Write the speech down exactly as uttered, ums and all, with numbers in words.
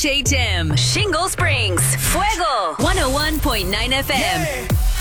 Shay Tim, Shingle Springs, Fuego, one oh one point nine F M. Yeah.